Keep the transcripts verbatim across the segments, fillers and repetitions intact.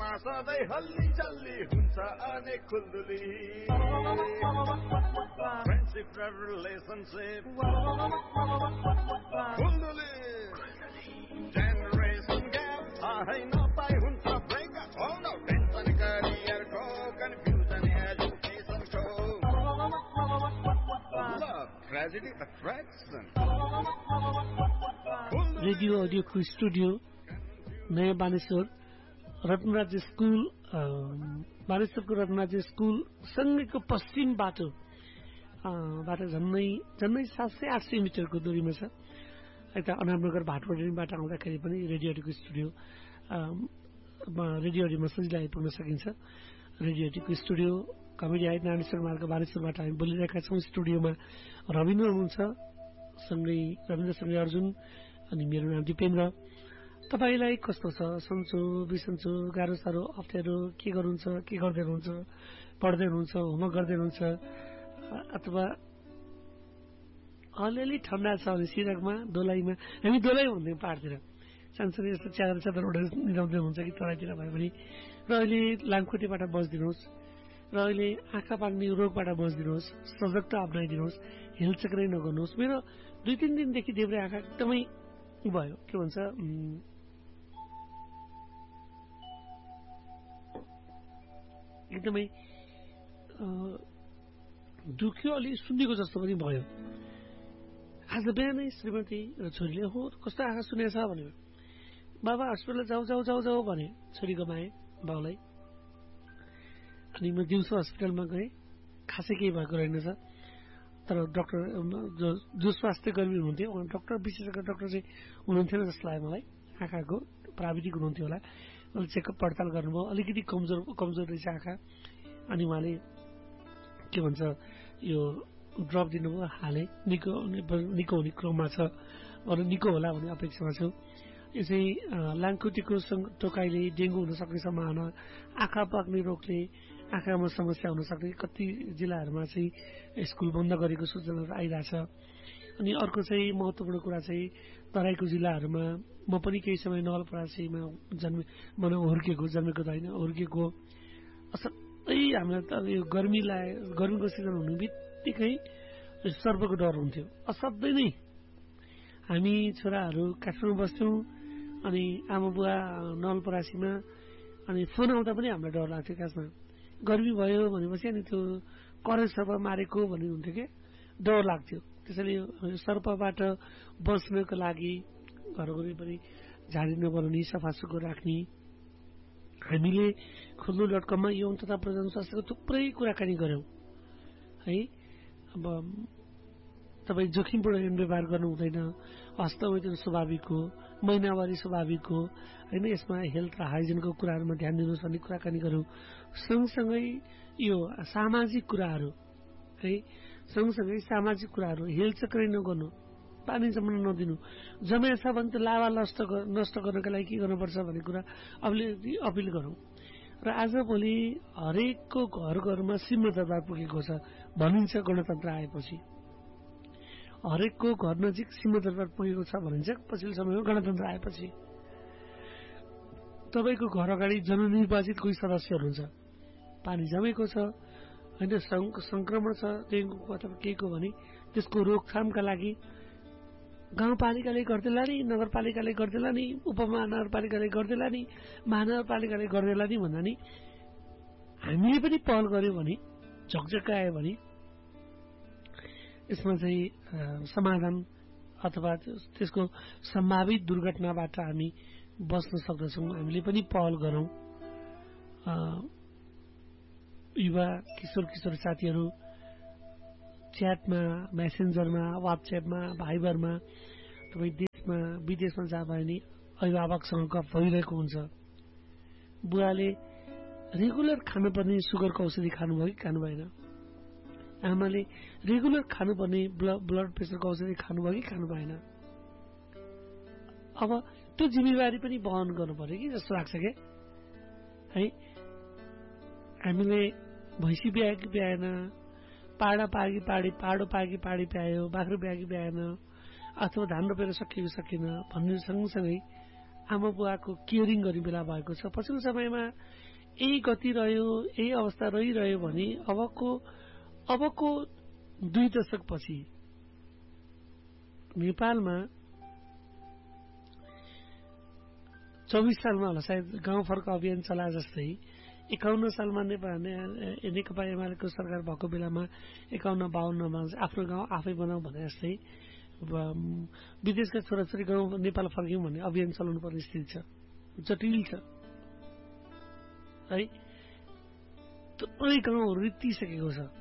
सधैँ हल्ली चल्ली हुन्छ अनेक खुल्दुली फ्रेन्डसिप र रिलेसनसिप खुल्दुली जेनरेसन ग्याप थाहै नपाई हुन्छ ब्रेकअप हो न टेन्सन करियरको confusion एजुकेसनको love tragedy attraction radio अडियोको studio नयाँ बानेश्वर रत्नराज स्कुल बानेश्वरको रत्नराज स्कुल सँगैको पश्चिम बाटो बाट झन्नै झन्नै सात सय आठ सय मिटरको दूरीमा छ। यता अनामनगर भाटबडीबाट आउँदाखेरि पनि रेडियो अडियोको स्टुडियो रेडियो अडियोमा सजिलै आइपुग्न सकिन्छ। रेडियो अडियोको स्टुडियो कमेडी आइट नारायणेश्वर मार्ग बानेश्वरबाट हामी बोलिरहेका छौँ। स्टुडियोमा रविन्द्र हुनुहुन्छ, सँगै रविन्द्रसँगै अर्जुन, अनि मेरो नाम दिपेन्द्र। तपाईलाई कस्तो छ? सन्चो बिसन्चो, गाह्रो साह्रो, अप्ठ्यारो के गर्नुहुन्छ, के गर्दै हुनुहुन्छ, पढ्दै हुनुहुन्छ, होमवर्क गर्दै हुनुहुन्छ, अथवा अलिअलि ठण्डा छ भने सिरकमा दोलाईमा, हामी दोलाइ भन्दैछौँ पहाडतिर, सानसानो यस्तो च्यादर च्यादरबाट निदाउँदै हुन्छ कि तराईतिर भयो भने। र अहिले लामखुट्टेबाट बस्दिनुहोस्, र अहिले आँखा पाक्ने रोगबाट बस्दिनुहोस्, सजगता अप्नाइदिनुहोस्, हिलचक्रै नगर्नुहोस्। मेरो दुई तिन दिनदेखि देब्रे आँखा एकदमै भयो, के भन्छ एकदमै दुख्यो, अलि सुन्नेको जस्तो पनि भयो। आज बिहानै श्रीमती र छोरीले हो कस्तो आँखा सुनेछ भन्यो। बाबा हस्पिटल जाऊ जाऊ जाऊ जाऊ भने छोरी गमाए बाउलाई। अनि म दिउँसो हस्पिटलमा गएँ, खासै केही भएको रहेनछ। तर डाक्टर जो जो स्वास्थ्य कर्मी हुनुहुन्थ्यो, डाक्टर विशेषज्ञ डाक्टर चाहिँ हुनुहुन्थेन जस्तो लाग्यो मलाई। आँखाको प्राविधिक हुनुहुन्थ्यो होला, उहाँले चेकअप पडताल गर्नुभयो। अलिकति कमजोर कमजोर रहेछ आँखा। अनि उहाँले के भन्छ यो ड्रप दिनुभयो, हाले निको निको हुने क्रममा छ, अरू निको होला भन्ने अपेक्षामा छु। यो चाहिँ लामखुट्टेको टोकाइले डेङ्गु हुन सक्ने सम्भावना, आँखा पाक्ने रोगले आँखामा समस्या हुन सक्ने, कति जिल्लाहरूमा चाहिँ स्कुल बन्द गरेको सूचनाहरू आइरहेछ। अनि अर्को चाहिँ महत्त्वपूर्ण कुरा चाहिँ तराईको जिल्लाहरूमा म पनि केही समय नवलपरासीमा जन्मे मन हुर्केको जन्मेको त होइन हुर्केको असाध्यै हामीलाई त यो गर्मी लाए गर्मीको सिजन हुने बित्तिकै सर्पको डर हुन्थ्यो असाध्यै नै। हामी छोराहरू काठमाडौँ बस्थ्यौँ, अनि आमा बुवा नवलपरासीमा, अनि फोन आउँदा पनि हामीलाई डर लाग्थ्यो। खासमा गर्मी भयो भनेपछि अनि त्यो करेन्ट सर्प मारेको भन्ने हुन्थ्यो क्या, डर लाग्थ्यो। त्यसैले सर्पबाट बस्नको लागि घर वरिपरि झाडी नबनाउने, सफासुग्घर राख्ने। हामीले खुल्दो डट कममा यौन तथा प्रजनन स्वास्थ्यको थुप्रै कुराकानी गऱ्यौँ है। अब तपाईँ जोखिमपूर्ण यौन व्यवहार गर्नु हुँदैन, हस्तमैथुन स्वाभाविक हो, महिनावारी स्वाभाविक हो होइन। यसमा हेल्थ र हाइजिनको कुराहरूमा ध्यान दिनुहोस् भन्ने कुराकानी गऱ्यौँ। सँगसँगै यो सामाजिक कुराहरू है, सँगसँगै सामाजिक कुराहरू हेलचक्रै नगर्नु, पानी जम्न नदिनु, जमाया छ भने त लावा नष्ट नष्ट गर्नका लागि के गर्नुपर्छ भन्ने कुरा अलिअलि अपिल गरौँ। र आजभोलि हरेकको घर घरमा सिंह दरबार पुगेको छ भनिन्छ। गणतन्त्र आएपछि हरेकको घर नजिक सिंह दरबार पुगेको छ भनिन्छ पछिल्लो समयमा गणतन्त्र आएपछि। तपाईँको घर अगाडि जननिर्वाचित कोही सदस्य हुनुहुन्छ, पानी जमेको छ होइन, संक्रमण छ डेङ्गुको अथवा केहीको भने त्यसको रोकथामका लागि गाउँपालिकाले गर्दैला नि, नगरपालिकाले गर्दैला नि, उपमहानगरपालिकाले गर्दैला नि, महानगरपालिकाले गर्दैला नि भन्दा नि हामीले पनि पहल गर्यौँ भने, झकझकायो भने यसमा चाहिँ समाधान अथवा त्यसको सम्भावित दुर्घटनाबाट हामी बस्न सक्दछौँ। हामीले पनि पहल गरौँ। युवा किशोर किशोर साथीहरू च्याटमा, मेसेन्जरमा, वाट्सएपमा, भाइबरमा, तपाईँ देशमा विदेशमा जा भयो भने अभिभावकसँग गफ भइरहेको हुन्छ। बुवाले रेगुलर खानुपर्ने सुगरको औषधि खानुभयो कि खानु भएन, आमाले रेगुलर खानुपर्ने ब्लड प्रेसरको औषधि खानुभयो कि खानु भएन। अब त्यो जिम्मेवारी पनि वहन गर्नु पर्यो कि जस्तो लाग्छ क्या है। हामीले भैँसी ब्यायो कि ब्याएन, पाडा पागी पाडी पाडो पागी पाडी प्यायो, बाख्रो ब्यायो कि ब्याएन, अथवा धान रोपेर सकियो कि सकिएन भन्ने सँगसँगै आमा बुवाको केयरिङ गर्ने बेला भएको छ। पछिल्लो समयमा यही गति रह्यो, यही अवस्था रहिरह्यो भने अबको अबको दुई दशकपछि नेपालमा चौबिस सालमा होला सायद गाउँ फर्क अभियान चलाए जस्तै एकाउन्न सालमा नेपाल नेकपा एमालेको सरकार भएको बेलामा एकाउन्न बाहन्नमा आफ्नो गाउँ आफै बनाऊ भने जस्तै विदेशका छोराछोरी गाउँ नेपाल फर्क्यौँ भन्ने अभियान चलाउनु पर्ने स्थिति छ। जटिल छ है। थुप्रै गाउँहरू रित्तिसकेको छ।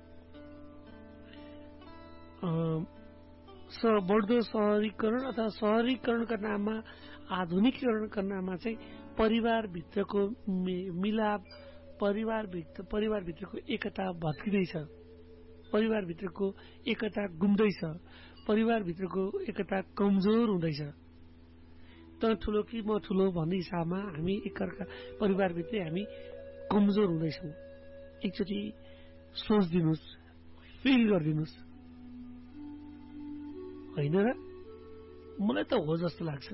बढ्दो शहरीकरण अथवा शहरीकरणका नाममा आधुनिकीकरणका नाममा चाहिँ परिवारभित्रको मिलाप, परिवारभित्र परिवारभित्रको एकता भत्किँदैछ, परिवारभित्रको एकता गुम्दैछ, परिवारभित्रको एकता कमजोर हुँदैछ। त ठुलो कि म ठुलो भन्ने हिसाबमा हामी एकअर्का परिवारभित्रै हामी कमजोर हुँदैछौँ। एकचोटि सोचिदिनुहोस्, फिल गरिदिनुहोस्, होइन र? मलाई त हो जस्तो लाग्छ।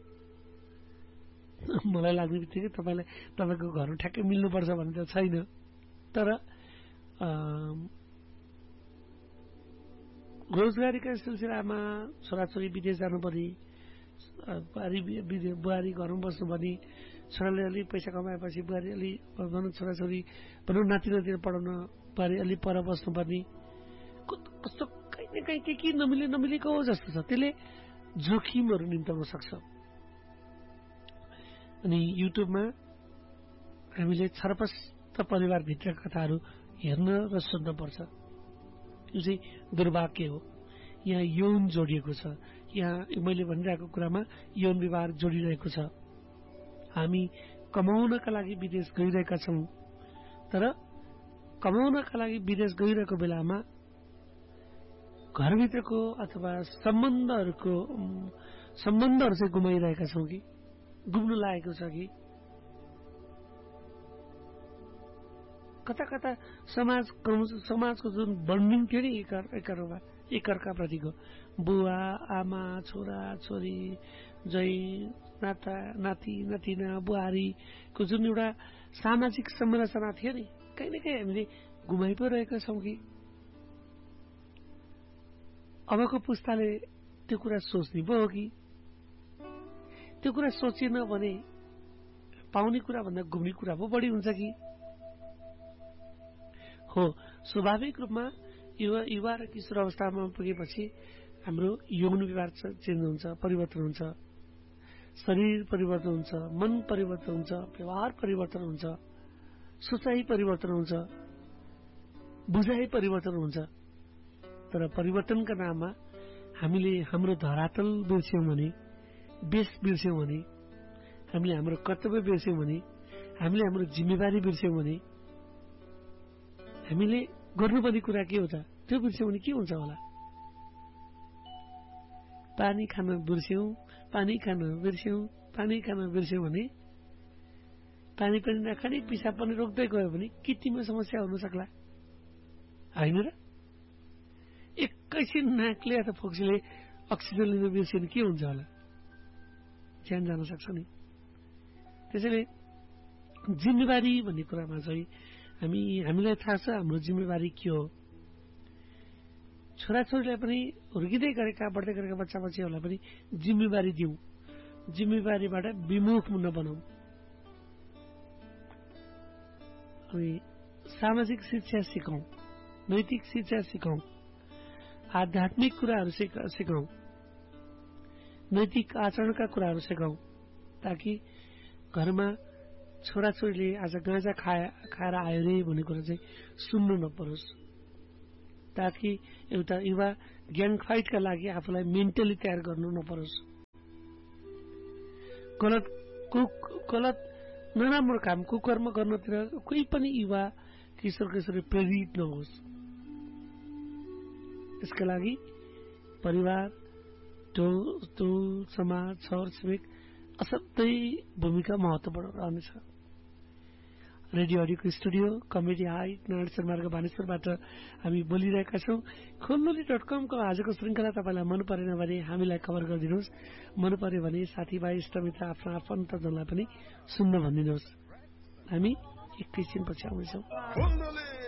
मलाई लाग्ने बित्तिकै तपाईँलाई तपाईँको घर ठ्याक्कै मिल्नुपर्छ भन्ने त छैन। तर रोजगारीका सिलसिलामा छोराछोरी विदेश जानुपर्ने, बुहारी बुहारी घरमा बस्नुपर्ने, छोराले अलिक पैसा कमाएपछि बुहारी अलि भनौँ छोराछोरी भनौँ नाति नातिना पढाउन बुहारी अलिक पर बस्नुपर्ने, कस्तो कहीँ न कहीँ के के नमिले नमिलेको हो जस्तो छ। त्यसले जोखिमहरू निम्ताउन सक्छ। अनि युट्युबमा हामीले छरपष्ट परिवारभित्र कथाहरू हेर्न र सुन्न पर्छ। यो चाहिँ दुर्भाग्य हो। यहाँ यौन जोडिएको छ। यहाँ मैले भनिरहेको कुरामा यौन व्यवहार जोडिरहेको छ। हामी कमाउनका लागि विदेश गइरहेका छौँ, तर कमाउनका लागि विदेश गइरहेको बेलामा घरभित्रको अथवा सम्बन्धहरूको सम्बन्धहरू चाहिँ गुमाइरहेका छौँ कि गुम्नु लागेको छ कि कता कता समाज समाजको जुन बन्डिङ थियो नि एकअर्का एकअर्का प्रतिको बुवा आमा छोरा छोरी जय नाता नाति नातिना बुहारीको जुन एउटा सामाजिक संरचना थियो नि कहीँ न कहीँ हामीले गुमाइ पो रहेका छौँ कि अबको पुस्ताले त्यो कुरा सोच्ने पो हो कि त्यो कुरा सोचेन भने पाउने कुरा भन्दा गुम्ने कुरा पो बढी हुन्छ कि हो। स्वाभाविक रूपमा युवा युवा र किशोर अवस्थामा पुगेपछि हाम्रो यौन व्यवहार चेन्ज हुन्छ, परिवर्तन हुन्छ, शरीर परिवर्तन हुन्छ, मन परिवर्तन हुन्छ, व्यवहार परिवर्तन हुन्छ, सोचाइ परिवर्तन हुन्छ, बुझाइ परिवर्तन हुन्छ। तर परिवर्तनका नाममा हामीले हाम्रो धरातल बिर्स्यौँ भने, बेस बिर्स्यौँ भने, हामीले हाम्रो कर्तव्य बिर्स्यौँ भने, हामीले हाम्रो जिम्मेवारी बिर्स्यौँ भने, हामीले गर्नुपर्ने कुरा के हो त त्यो बिर्स्यौँ भने के हुन्छ होला? पानी खान बिर्स्यौँ, पानी खान बिर्स्यौँ, पानी खान बिर्स्यौँ भने पानी पनि नखाने पिसाब पनि रोक्दै गयो भने कितिमा समस्या हुन सक्ला, होइन र? एकैछिन नाकले अथवा फोक्सीले अक्सिजन लिन बिर्स्यो भने के हुन्छ होला? ज्यान जान सक्छ नि। त्यसैले जिम्मेवारी भन्ने कुरामा चाहिँ हामी हामीलाई थाहा छ हाम्रो जिम्मेवारी के हो। छोराछोरीलाई पनि हुर्किँदै गरेका बढ्दै गरेका बच्चा बच्चीहरूलाई पनि जिम्मेवारी दिउँ, जिम्मेवारीबाट विमुख नबनाऊ। अनि सामाजिक शिक्षा सिकाउँ, नैतिक शिक्षा सिकाउँ, आध्यात्मिक कुराहरू सिकाउँ, नैतिक आचरणका कुराहरू सिकाउँ, ताकि घरमा छोराछोरीले आज गाँजा खाए खाएर आयो रे भन्ने कुरा चाहिँ सुन्नु नपरोस्, ताकि एउटा युवा ग्याङ फाइटका लागि आफूलाई मेन्टली तयार गर्नु नपरोस्। गलत कुक गलत नराम्रो काम कुकर्म गर्नतिर कोही पनि युवा किशोर किशोरी प्रेरित नहोस्। यसका लागि परिवार, टोल टोल समाज, छर छिमेक असाध्यै भूमिका महत्त्वपूर्ण रहनेछ। Radio haricot studio comedy height Narayan शर्माको बानेश्वरबाट हामी बोलिरहेका छौँ। खोल्नुली डट कमको आजको श्रृङ्खला तपाईँलाई मन परेन भने हामीलाई खबर गरिदिनुहोस्, मन पर्यो भने साथीभाइ इष्टमित्र आफ्ना आफन्तजनलाई पनि सुन्न भनिदिनुहोस्। हामी एकैछिनपछि आउनेछौँ। खोल्नुली